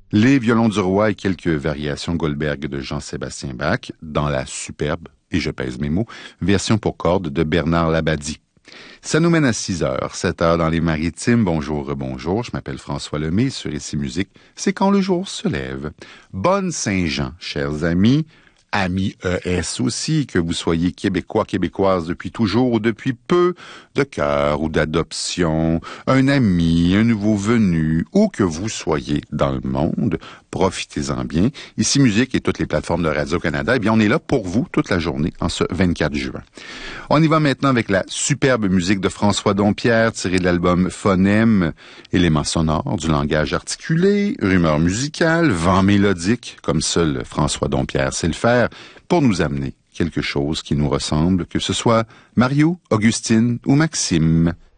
Les violons du roi et quelques variations Goldberg de Jean-Sébastien Bach dans la superbe, et je pèse mes mots, version pour cordes de Bernard Labadie. Ça nous mène à 6h, 7h dans les Maritimes. Bonjour, bonjour, je m'appelle François Lemay. Sur Ici Musique, c'est quand le jour se lève. Bonne Saint-Jean, chers amis. Amis ES aussi, que vous soyez québécois, québécoises depuis toujours ou depuis peu, de cœur ou d'adoption, un ami, un nouveau venu, où que vous soyez dans le monde, profitez-en bien. Ici Musique et toutes les plateformes de Radio-Canada, eh bien, on est là pour vous toute la journée en ce 24 juin. On y va maintenant avec la superbe musique de François Dompierre, tirée de l'album Phonème, éléments sonores, du langage articulé, rumeur musicale, vent mélodique, comme seul François Dompierre sait le faire, pour nous amener quelque chose qui nous ressemble, que ce soit Mario, Augustine ou Maxime.